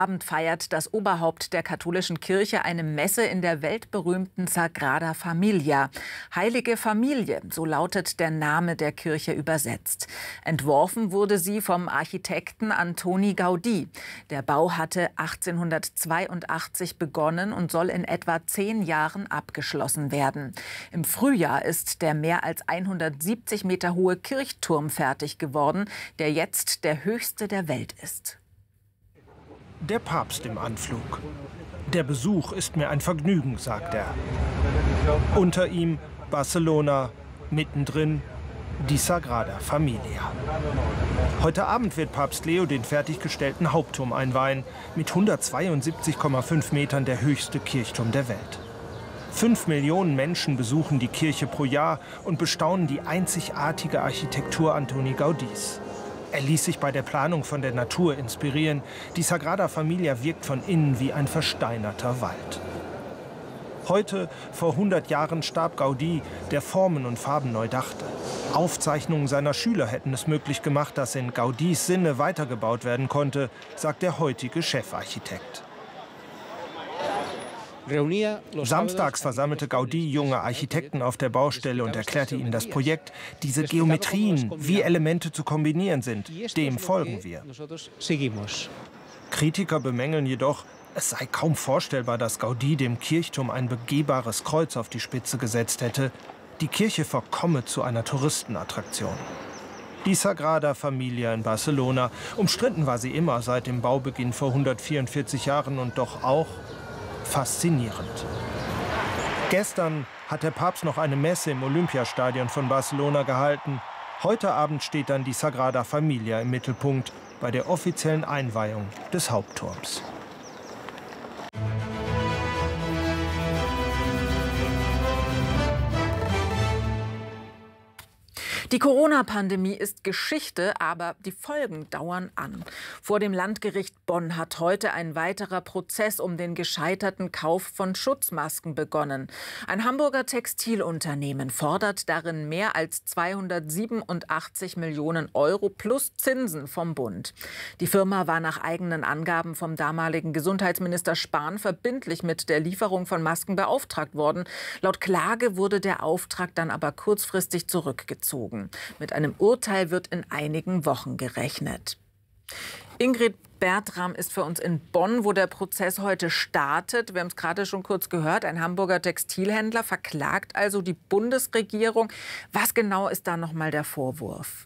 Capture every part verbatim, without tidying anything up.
Abend feiert das Oberhaupt der katholischen Kirche eine Messe in der weltberühmten Sagrada Familia. Heilige Familie, so lautet der Name der Kirche übersetzt. Entworfen wurde sie vom Architekten Antoni Gaudí. Der Bau hatte achtzehnhundertzweiundachtzig begonnen und soll in etwa zehn Jahren abgeschlossen werden. Im Frühjahr ist der mehr als hundertsiebzig Meter hohe Kirchturm fertig geworden, der jetzt der höchste der Welt ist. Der Papst im Anflug. Der Besuch ist mir ein Vergnügen, sagt er. Unter ihm Barcelona, mittendrin die Sagrada Familia. Heute Abend wird Papst Leo den fertiggestellten Hauptturm einweihen, mit hundertzweiundsiebzig Komma fünf Metern der höchste Kirchturm der Welt. Fünf Millionen Menschen besuchen die Kirche pro Jahr und bestaunen die einzigartige Architektur Antoni Gaudís. Er ließ sich bei der Planung von der Natur inspirieren. Die Sagrada Familia wirkt von innen wie ein versteinerter Wald. Heute, vor hundert Jahren, starb Gaudí, der Formen und Farben neu dachte. Aufzeichnungen seiner Schüler hätten es möglich gemacht, dass in Gaudís Sinne weitergebaut werden konnte, sagt der heutige Chefarchitekt. Samstags versammelte Gaudí junge Architekten auf der Baustelle und erklärte ihnen das Projekt. Diese Geometrien, wie Elemente zu kombinieren sind, dem folgen wir. Kritiker bemängeln jedoch, es sei kaum vorstellbar, dass Gaudí dem Kirchturm ein begehbares Kreuz auf die Spitze gesetzt hätte. Die Kirche verkomme zu einer Touristenattraktion. Die Sagrada Familia in Barcelona. Umstritten war sie immer seit dem Baubeginn vor hundertvierundvierzig Jahren und doch auch faszinierend. Gestern hat der Papst noch eine Messe im Olympiastadion von Barcelona gehalten. Heute Abend steht dann die Sagrada Familia im Mittelpunkt bei der offiziellen Einweihung des Hauptturms. Die Corona-Pandemie ist Geschichte, aber die Folgen dauern an. Vor dem Landgericht Bonn hat heute ein weiterer Prozess um den gescheiterten Kauf von Schutzmasken begonnen. Ein Hamburger Textilunternehmen fordert darin mehr als zweihundertsiebenundachtzig Millionen Euro plus Zinsen vom Bund. Die Firma war nach eigenen Angaben vom damaligen Gesundheitsminister Spahn verbindlich mit der Lieferung von Masken beauftragt worden. Laut Klage wurde der Auftrag dann aber kurzfristig zurückgezogen. Mit einem Urteil wird in einigen Wochen gerechnet. Ingrid Bertram ist für uns in Bonn, wo der Prozess heute startet. Wir haben es gerade schon kurz gehört. Ein Hamburger Textilhändler verklagt also die Bundesregierung. Was genau ist da noch mal der Vorwurf?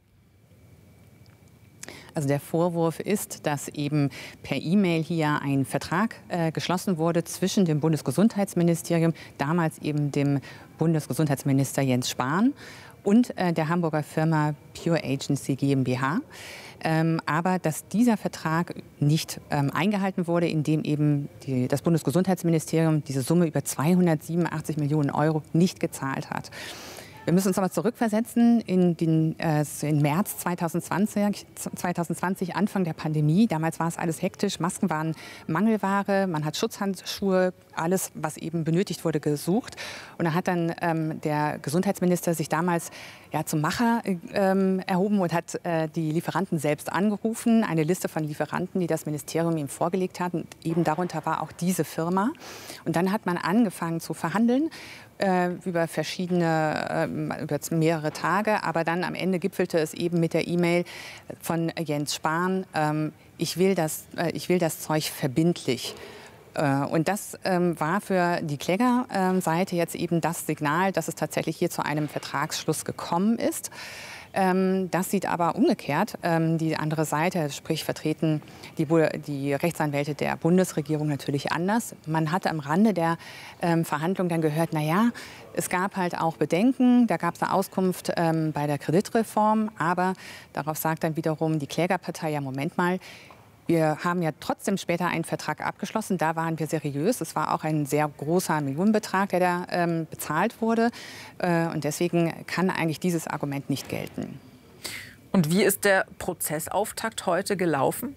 Also der Vorwurf ist, dass eben per E-Mail hier ein Vertrag äh, geschlossen wurde zwischen dem Bundesgesundheitsministerium, damals eben dem Bundesgesundheitsminister Jens Spahn, und äh, der Hamburger Firma Pure Agency GmbH. Ähm, aber dass dieser Vertrag nicht ähm, eingehalten wurde, indem eben die, das Bundesgesundheitsministerium diese Summe über zweihundertsiebenundachtzig Millionen Euro nicht gezahlt hat. Wir müssen uns aber zurückversetzen in den äh, in März zweitausendzwanzig, zweitausendzwanzig, Anfang der Pandemie. Damals war es alles hektisch, Masken waren Mangelware, man hat Schutzhandschuhe, alles, was eben benötigt wurde, gesucht. Und da hat dann ähm, der Gesundheitsminister sich damals ja, zum Macher ähm, erhoben und hat äh, die Lieferanten selbst angerufen, eine Liste von Lieferanten, die das Ministerium ihm vorgelegt hat. Und eben darunter war auch diese Firma. Und dann hat man angefangen zu verhandeln über verschiedene, über mehrere Tage. Aber dann am Ende gipfelte es eben mit der E-Mail von Jens Spahn, ich will das, ich will das Zeug verbindlich. Und das war für die Klägerseite jetzt eben das Signal, dass es tatsächlich hier zu einem Vertragsschluss gekommen ist. Das sieht aber umgekehrt die andere Seite, sprich vertreten die, die Rechtsanwälte der Bundesregierung natürlich anders. Man hatte am Rande der Verhandlungen dann gehört, na ja, es gab halt auch Bedenken, da gab es eine Auskunft bei der Kreditreform, aber darauf sagt dann wiederum die Klägerpartei, ja Moment mal, wir haben ja trotzdem später einen Vertrag abgeschlossen. Da waren wir seriös. Es war auch ein sehr großer Millionenbetrag, der da ähm, bezahlt wurde. Äh, und deswegen kann eigentlich dieses Argument nicht gelten. Und wie ist der Prozessauftakt heute gelaufen?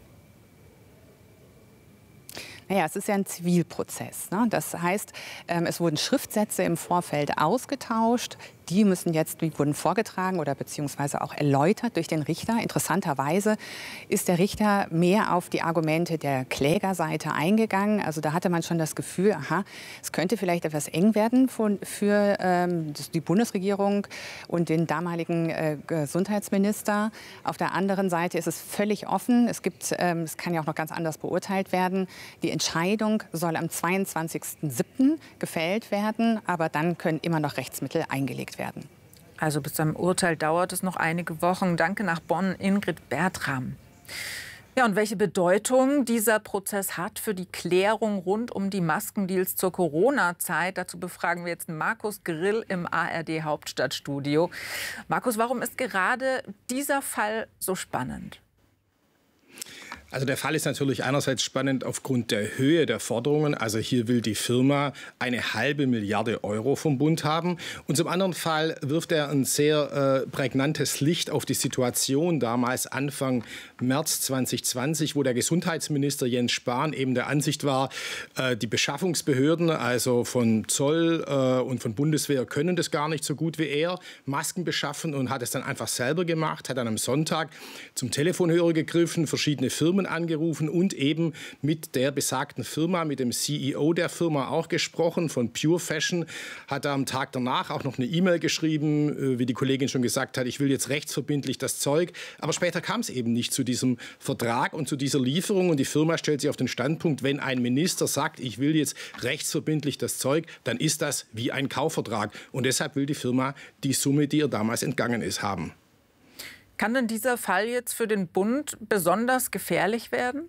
Naja, es ist ja ein Zivilprozess, ne? Das heißt, ähm, es wurden Schriftsätze im Vorfeld ausgetauscht. Die müssen jetzt, die wurden vorgetragen oder beziehungsweise auch erläutert durch den Richter. Interessanterweise ist der Richter mehr auf die Argumente der Klägerseite eingegangen. Also da hatte man schon das Gefühl, aha, es könnte vielleicht etwas eng werden für, für ähm, die Bundesregierung und den damaligen äh, Gesundheitsminister. Auf der anderen Seite ist es völlig offen. Es gibt, ähm, es kann ja auch noch ganz anders beurteilt werden. Die Entscheidung soll am zweiundzwanzigsten siebten gefällt werden, aber dann können immer noch Rechtsmittel eingelegt werden. Also bis zum Urteil dauert es noch einige Wochen. Danke nach Bonn, Ingrid Bertram. Ja, und welche Bedeutung dieser Prozess hat für die Klärung rund um die Maskendeals zur Corona-Zeit, dazu befragen wir jetzt Markus Grill im A R D-Hauptstadtstudio. Markus, warum ist gerade dieser Fall so spannend? Also der Fall ist natürlich einerseits spannend aufgrund der Höhe der Forderungen. Also hier will die Firma eine halbe Milliarde Euro vom Bund haben. Und zum anderen Fall wirft er ein sehr äh, prägnantes Licht auf die Situation damals Anfang März zwanzig zwanzig, wo der Gesundheitsminister Jens Spahn eben der Ansicht war, äh, die Beschaffungsbehörden, also von Zoll äh, und von Bundeswehr, können das gar nicht so gut wie er, Masken beschaffen, und hat es dann einfach selber gemacht, hat dann am Sonntag zum Telefonhörer gegriffen, verschiedene Firmen angerufen und eben mit der besagten Firma, mit dem C E O der Firma auch gesprochen, von Pure Fashion, hat er am Tag danach auch noch eine E-Mail geschrieben, wie die Kollegin schon gesagt hat, ich will jetzt rechtsverbindlich das Zeug. Aber später kam es eben nicht zu diesem Vertrag und zu dieser Lieferung, und die Firma stellt sich auf den Standpunkt, wenn ein Minister sagt, ich will jetzt rechtsverbindlich das Zeug, dann ist das wie ein Kaufvertrag, und deshalb will die Firma die Summe, die ihr damals entgangen ist, haben. Kann denn dieser Fall jetzt für den Bund besonders gefährlich werden?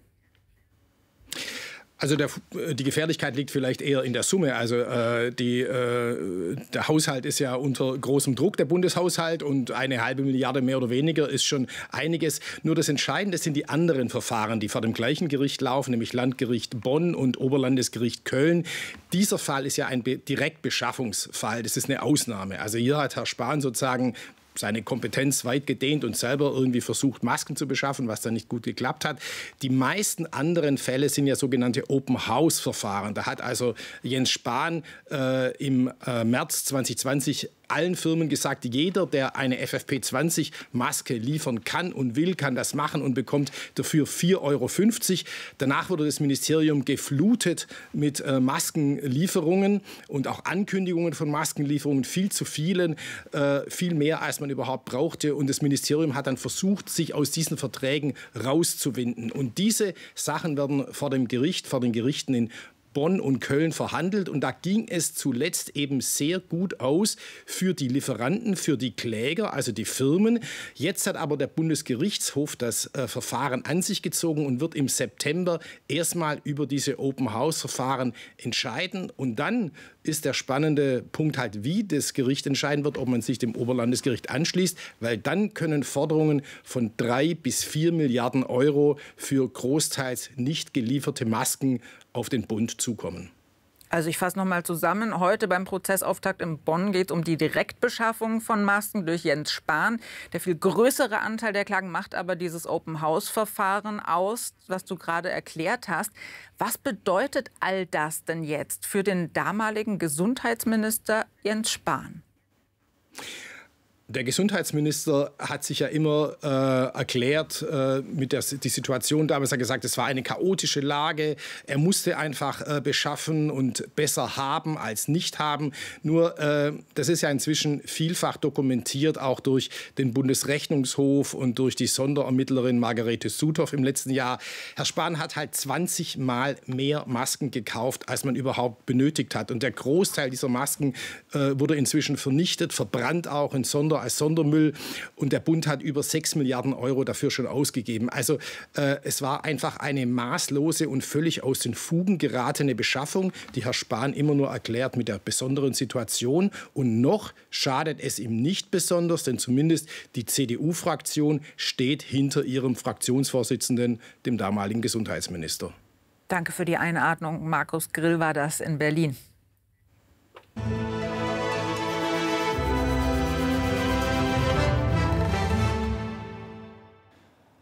Also der, die Gefährlichkeit liegt vielleicht eher in der Summe. Also äh, die, äh, der Haushalt ist ja unter großem Druck, der Bundeshaushalt, und eine halbe Milliarde mehr oder weniger ist schon einiges. Nur das Entscheidende sind die anderen Verfahren, die vor dem gleichen Gericht laufen, nämlich Landgericht Bonn und Oberlandesgericht Köln. Dieser Fall ist ja ein Direktbeschaffungsfall. Das ist eine Ausnahme. Also hier hat Herr Spahn sozusagen seine Kompetenz weit gedehnt und selber irgendwie versucht, Masken zu beschaffen, was dann nicht gut geklappt hat. Die meisten anderen Fälle sind ja sogenannte Open-House-Verfahren. Da hat also Jens Spahn äh, im äh, März zwanzig zwanzig allen Firmen gesagt, jeder, der eine F F P zwanzig Maske liefern kann und will, kann das machen und bekommt dafür vier Euro fünfzig. Danach wurde das Ministerium geflutet mit äh, Maskenlieferungen und auch Ankündigungen von Maskenlieferungen, viel zu vielen, äh, viel mehr, als man überhaupt brauchte. Und das Ministerium hat dann versucht, sich aus diesen Verträgen rauszuwinden. Und diese Sachen werden vor dem Gericht, vor den Gerichten in Bonn und Köln verhandelt, und da ging es zuletzt eben sehr gut aus für die Lieferanten, für die Kläger, also die Firmen. Jetzt hat aber der Bundesgerichtshof das äh, Verfahren an sich gezogen und wird im September erstmal über diese Open-House-Verfahren entscheiden, und dann ist der spannende Punkt halt, wie das Gericht entscheiden wird, ob man sich dem Oberlandesgericht anschließt, weil dann können Forderungen von drei bis vier Milliarden Euro für großteils nicht gelieferte Masken auf den Bund zukommen. Also ich fasse noch mal zusammen. Heute beim Prozessauftakt in Bonn geht es um die Direktbeschaffung von Masken durch Jens Spahn. Der viel größere Anteil der Klagen macht aber dieses Open-House-Verfahren aus, was du gerade erklärt hast. Was bedeutet all das denn jetzt für den damaligen Gesundheitsminister Jens Spahn? Der Gesundheitsminister hat sich ja immer äh, erklärt, äh, mit der die Situation damals hat gesagt, es war eine chaotische Lage. Er musste einfach äh, beschaffen und besser haben als nicht haben. Nur äh, das ist ja inzwischen vielfach dokumentiert, auch durch den Bundesrechnungshof und durch die Sonderermittlerin Margarete Sudhoff im letzten Jahr. Herr Spahn hat halt zwanzig Mal mehr Masken gekauft, als man überhaupt benötigt hat. Und der Großteil dieser Masken äh, wurde inzwischen vernichtet, verbrannt auch in Sonder als Sondermüll, und der Bund hat über sechs Milliarden Euro dafür schon ausgegeben. Also äh, es war einfach eine maßlose und völlig aus den Fugen geratene Beschaffung, die Herr Spahn immer nur erklärt mit der besonderen Situation. Und noch schadet es ihm nicht besonders, denn zumindest die C D U-Fraktion steht hinter ihrem Fraktionsvorsitzenden, dem damaligen Gesundheitsminister. Danke für die Einordnung. Markus Grill war das in Berlin.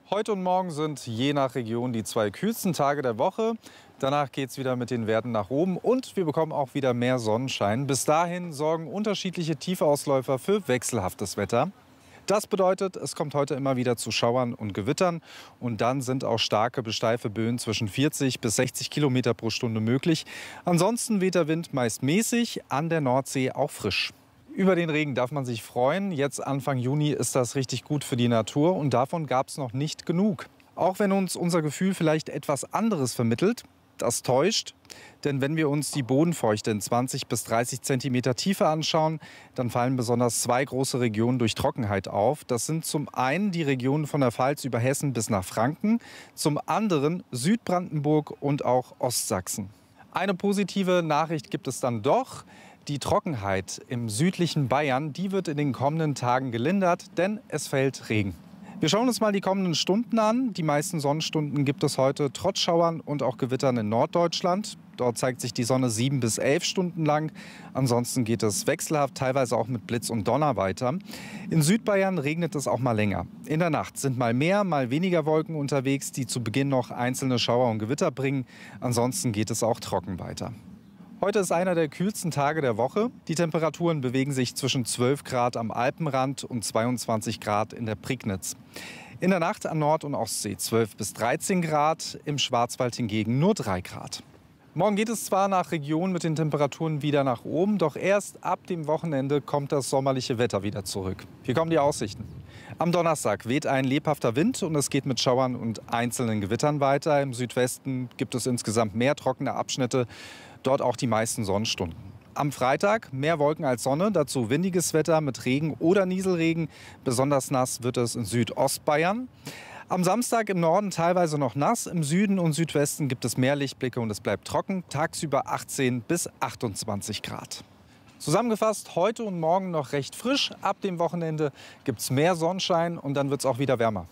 Heute und morgen sind je nach Region die zwei kühlsten Tage der Woche. Danach geht es wieder mit den Werten nach oben und wir bekommen auch wieder mehr Sonnenschein. Bis dahin sorgen unterschiedliche Tiefausläufer für wechselhaftes Wetter. Das bedeutet, es kommt heute immer wieder zu Schauern und Gewittern. Und dann sind auch starke bis steife Böen zwischen vierzig bis sechzig Kilometer pro Stunde möglich. Ansonsten weht der Wind meist mäßig, an der Nordsee auch frisch. Über den Regen darf man sich freuen. Jetzt Anfang Juni ist das richtig gut für die Natur und davon gab es noch nicht genug. Auch wenn uns unser Gefühl vielleicht etwas anderes vermittelt, das täuscht. Denn wenn wir uns die Bodenfeuchte in zwanzig bis dreißig Zentimeter Tiefe anschauen, dann fallen besonders zwei große Regionen durch Trockenheit auf. Das sind zum einen die Regionen von der Pfalz über Hessen bis nach Franken, zum anderen Südbrandenburg und auch Ostsachsen. Eine positive Nachricht gibt es dann doch. Die Trockenheit im südlichen Bayern, die wird in den kommenden Tagen gelindert, denn es fällt Regen. Wir schauen uns mal die kommenden Stunden an. Die meisten Sonnenstunden gibt es heute trotz Schauern und auch Gewittern in Norddeutschland. Dort zeigt sich die Sonne sieben bis elf Stunden lang. Ansonsten geht es wechselhaft, teilweise auch mit Blitz und Donner weiter. In Südbayern regnet es auch mal länger. In der Nacht sind mal mehr, mal weniger Wolken unterwegs, die zu Beginn noch einzelne Schauer und Gewitter bringen. Ansonsten geht es auch trocken weiter. Heute ist einer der kühlsten Tage der Woche. Die Temperaturen bewegen sich zwischen zwölf Grad am Alpenrand und zweiundzwanzig Grad in der Prignitz. In der Nacht an Nord- und Ostsee zwölf bis dreizehn Grad, im Schwarzwald hingegen nur drei Grad. Morgen geht es zwar nach Region mit den Temperaturen wieder nach oben, doch erst ab dem Wochenende kommt das sommerliche Wetter wieder zurück. Hier kommen die Aussichten. Am Donnerstag weht ein lebhafter Wind und es geht mit Schauern und einzelnen Gewittern weiter. Im Südwesten gibt es insgesamt mehr trockene Abschnitte, dort auch die meisten Sonnenstunden. Am Freitag mehr Wolken als Sonne, dazu windiges Wetter mit Regen oder Nieselregen. Besonders nass wird es in Südostbayern. Am Samstag im Norden teilweise noch nass, im Süden und Südwesten gibt es mehr Lichtblicke und es bleibt trocken, tagsüber achtzehn bis achtundzwanzig Grad. Zusammengefasst, heute und morgen noch recht frisch, ab dem Wochenende gibt es mehr Sonnenschein und dann wird es auch wieder wärmer.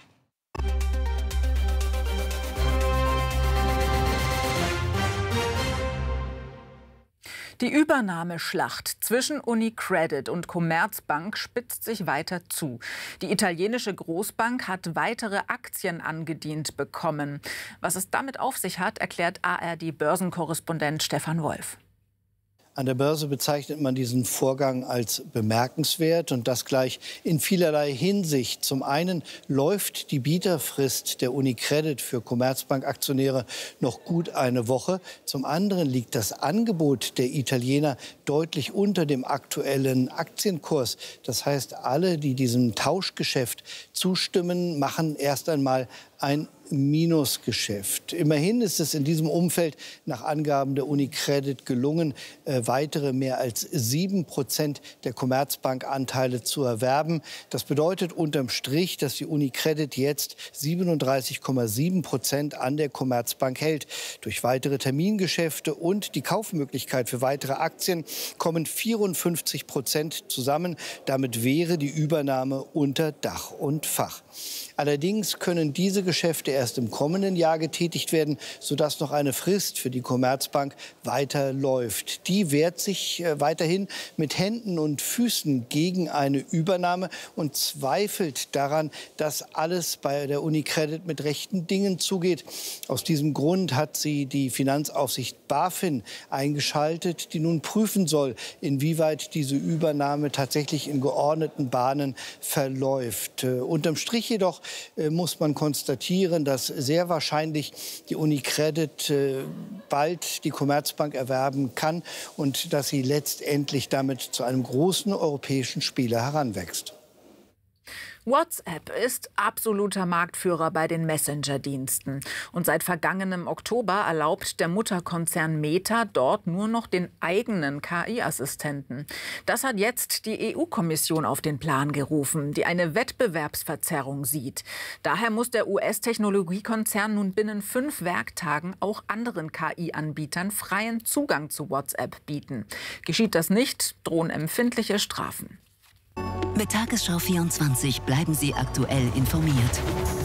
Die Übernahmeschlacht zwischen UniCredit und Commerzbank spitzt sich weiter zu. Die italienische Großbank hat weitere Aktien angedient bekommen. Was es damit auf sich hat, erklärt A R D-Börsenkorrespondent Stefan Wolf. An der Börse bezeichnet man diesen Vorgang als bemerkenswert und das gleich in vielerlei Hinsicht. Zum einen läuft die Bieterfrist der UniCredit für Commerzbank-Aktionäre noch gut eine Woche. Zum anderen liegt das Angebot der Italiener deutlich unter dem aktuellen Aktienkurs. Das heißt, alle, die diesem Tauschgeschäft zustimmen, machen erst einmal ein Minusgeschäft. Immerhin ist es in diesem Umfeld nach Angaben der UniCredit gelungen, äh, weitere mehr als sieben Prozent der Commerzbank-Anteile zu erwerben. Das bedeutet unterm Strich, dass die UniCredit jetzt siebenunddreißig Komma sieben Prozent an der Commerzbank hält. Durch weitere Termingeschäfte und die Kaufmöglichkeit für weitere Aktien kommen vierundfünfzig Prozent zusammen. Damit wäre die Übernahme unter Dach und Fach. Allerdings können diese Geschäfte erst im kommenden Jahr getätigt werden, sodass noch eine Frist für die Commerzbank weiterläuft. Die wehrt sich äh, weiterhin mit Händen und Füßen gegen eine Übernahme und zweifelt daran, dass alles bei der UniCredit mit rechten Dingen zugeht. Aus diesem Grund hat sie die Finanzaufsicht BaFin eingeschaltet, die nun prüfen soll, inwieweit diese Übernahme tatsächlich in geordneten Bahnen verläuft. Äh, unterm Strich jedoch äh, muss man konstatieren, dass sehr wahrscheinlich die UniCredit äh, bald die Commerzbank erwerben kann und dass sie letztendlich damit zu einem großen europäischen Spieler heranwächst. WhatsApp ist absoluter Marktführer bei den Messenger-Diensten. Und seit vergangenem Oktober erlaubt der Mutterkonzern Meta dort nur noch den eigenen K I-Assistenten. Das hat jetzt die E U-Kommission auf den Plan gerufen, die eine Wettbewerbsverzerrung sieht. Daher muss der U S-Technologiekonzern nun binnen fünf Werktagen auch anderen K I-Anbietern freien Zugang zu WhatsApp bieten. Geschieht das nicht, drohen empfindliche Strafen. Mit Tagesschau vierundzwanzig bleiben Sie aktuell informiert.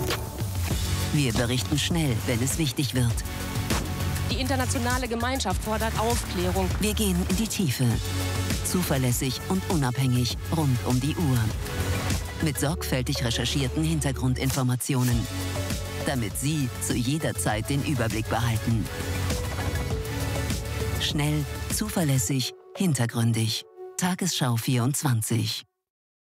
Wir berichten schnell, wenn es wichtig wird. Die internationale Gemeinschaft fordert Aufklärung. Wir gehen in die Tiefe. Zuverlässig und unabhängig rund um die Uhr. Mit sorgfältig recherchierten Hintergrundinformationen, damit Sie zu jeder Zeit den Überblick behalten. Schnell, zuverlässig, hintergründig. Tagesschau vierundzwanzig.